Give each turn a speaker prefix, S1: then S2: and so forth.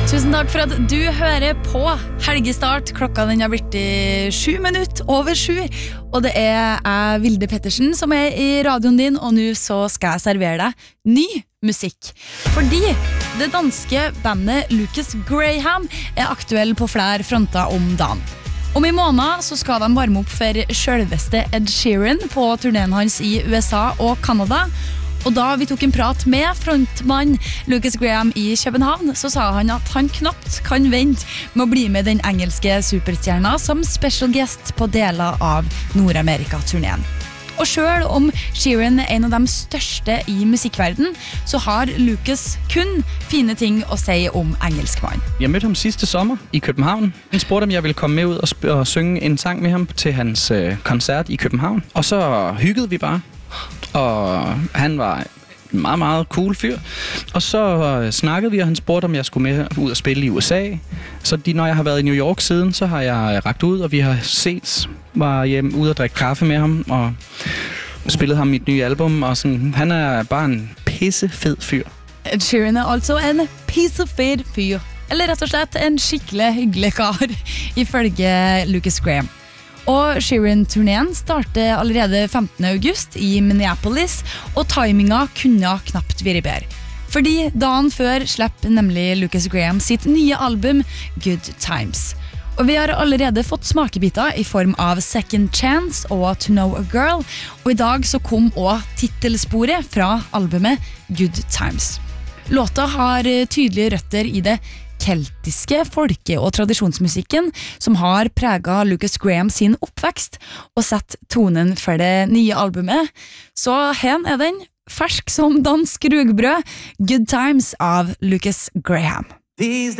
S1: Tusen takk for at du hører på Helgestart. Klokka den har blitt 7 minutter over 7. Og det jeg, Vilde Pettersen, som i radioen din. Og nå så skal jeg servere deg ny musikk. Fordi det danske bandet Lucas Graham aktuell på flere fronter om dagen. Om I måned så skal de varme opp for selveste Ed Sheeran på turnéen hans I USA og Canada. Og da vi tok en prat med frontmann Lucas Graham I København, så sa han at han knapt kan vente med å bli med den engelske superstjerna som special guest på deler av Nord-Amerika-turneen. Og selv om Sheeran en av de største I musikkverden, så har Lucas kun fine ting å si om engelskmann.
S2: Jeg mødte ham sidste sommer I København. Han spurgte om jeg ville komme med ud og synge en sang med ham til hans koncert I København. Og så hyggede vi bare. Og han var en meget, meget cool fyr. Og så snakkede vi, og han spurgte, om jeg skulle med ud og spille I USA. Så når jeg har været I New York siden, så har jeg rakt ud, og vi har ses. Var hjemme ude og drikke kaffe med ham, og spillet ham mit nye album. Og sådan, han bare en pissefed fyr.
S1: Ed Sheeran altså en pissefed fyr. Eller rett og slett en skikkelig hyggelig kar, ifølge Lucas Graham. Og Sheeran-turneen starter allerede 15. august I Minneapolis, og timinga kunne knapt vært bedre. Fordi dagen før slipper nemlig Lucas Graham sitt nye album Good Times. Og vi har allerede fått smakebiter I form av Second Chance og To Know a Girl, og I dag så kom også titelsporet fra albumet Good Times. Låta har tydelige røtter I det keltiske folke- og tradisjonsmusikken som har preget Lucas Graham sin oppvekst og sett tonen for det nye albumet. Så hen den, fersk som dansk rugbrød, Good Times av Lucas Graham.